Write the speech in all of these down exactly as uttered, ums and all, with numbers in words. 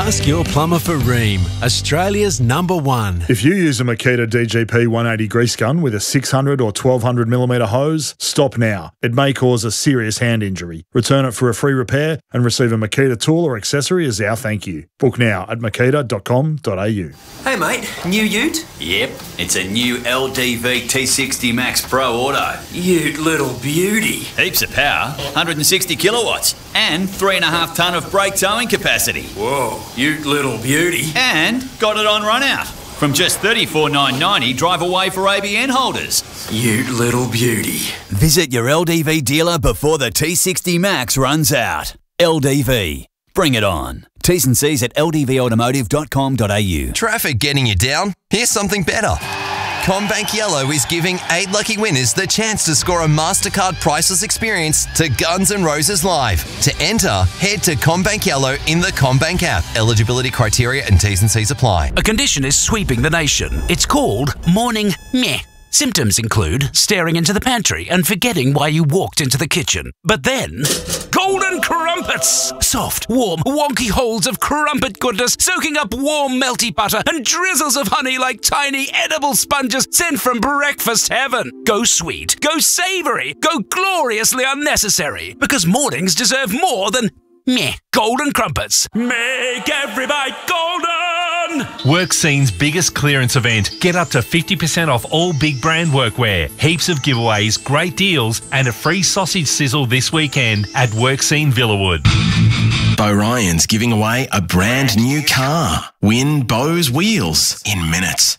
Ask your plumber for Rheem, Australia's number one. If you use a Makita D G P one eighty grease gun with a six hundred or twelve hundred millimetre hose, stop now. It may cause a serious hand injury. Return it for a free repair and receive a Makita tool or accessory as our thank you. Book now at makita dot com dot a u. Hey mate, new ute? Yep, it's a new L D V T sixty Max Pro Auto. Ute little beauty. Heaps of power, one hundred sixty kilowatts, and three and a half tonne of brake towing capacity. Whoa, ute little beauty. And got it on run out. From just thirty-four thousand nine hundred ninety, drive away for A B N holders. Ute little beauty. Visit your L D V dealer before the T sixty Max runs out. L D V. Bring it on. T's and C's at l d v automotive dot com dot a u. Traffic getting you down? Here's something better. CommBank Yellow is giving eight lucky winners the chance to score a MasterCard priceless experience to Guns N' Roses Live. To enter, head to CommBank Yellow in the CommBank app. Eligibility criteria and T's and C's apply. A condition is sweeping the nation. It's called morning meh. Symptoms include staring into the pantry and forgetting why you walked into the kitchen. But then, golden crumpets! Soft, warm, wonky holes of crumpet goodness soaking up warm, melty butter and drizzles of honey like tiny edible sponges sent from breakfast heaven. Go sweet, go savoury, go gloriously unnecessary. Because mornings deserve more than meh. Golden crumpets. Make every bite golden! WorkScene's biggest clearance event. Get up to fifty percent off all big brand workwear. Heaps of giveaways, great deals, and a free sausage sizzle this weekend at WorkScene Villawood. Bo Ryan's giving away a brand new car. Win Bo's wheels in minutes.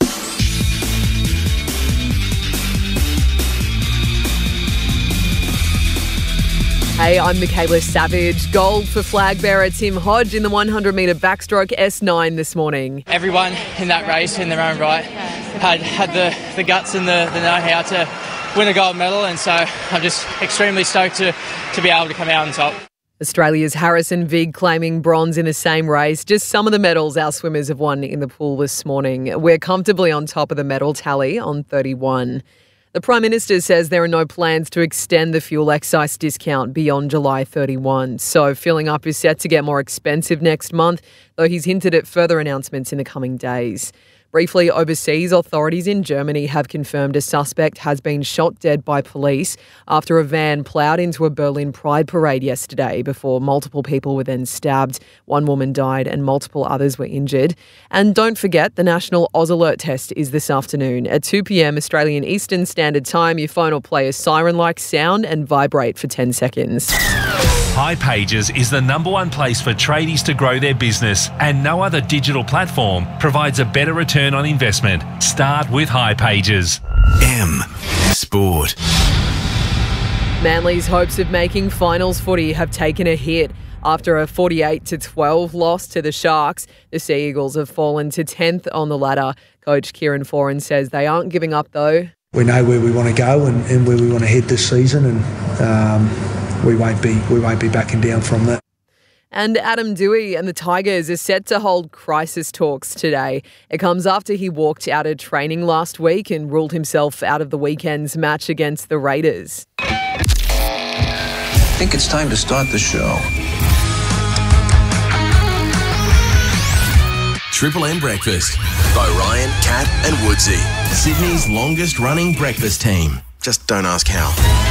Hey, I'm Michaela Savage. Gold for flag bearer Tim Hodge in the one hundred metre backstroke S nine this morning. Everyone in that race, in their own right, had had the, the guts and the, the know-how to win a gold medal, and so I'm just extremely stoked to, to be able to come out on top. Australia's Harrison Vig claiming bronze in the same race. Just some of the medals our swimmers have won in the pool this morning. We're comfortably on top of the medal tally on thirty-one. The Prime Minister says there are no plans to extend the fuel excise discount beyond July thirty-first. So filling up is set to get more expensive next month, though he's hinted at further announcements in the coming days. Briefly, overseas authorities in Germany have confirmed a suspect has been shot dead by police after a van ploughed into a Berlin Pride parade yesterday before multiple people were then stabbed. One woman died and multiple others were injured. And don't forget, the National Oz Alert test is this afternoon. At two p.m. Australian Eastern Standard Time, your phone will play a siren-like sound and vibrate for ten seconds. hipages is the number one place for tradies to grow their business, and no other digital platform provides a better return on investment. Start with hipages. M Sport. Manly's hopes of making finals footy have taken a hit. After a forty-eight to twelve loss to the Sharks, the Sea Eagles have fallen to tenth on the ladder. Coach Kieran Foran says they aren't giving up though. We know where we want to go and, and where we want to head this season, and um, we won't be we won't be backing down from that. And Adam Doueihi and the Tigers are set to hold crisis talks today. It comes after he walked out of training last week and ruled himself out of the weekend's match against the Raiders. I think it's time to start the show. Triple M Breakfast. Bo Ryan, Kat and Woodsy. Sydney's longest running breakfast team. Just don't ask how.